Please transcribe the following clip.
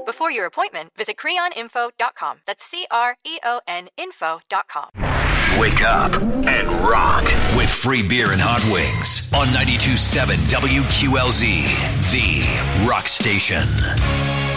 Before your appointment, visit creoninfo.com. That's CREON info.com. Wake up and rock with free beer and hot wings on 92.7 WQLZ, the rock station.